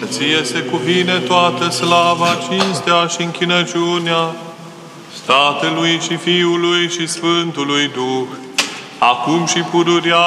că ție se cuvine toată slava, cinstea și închinăciunea Tatălui și Fiului și Sfântului Duh, acum și pururea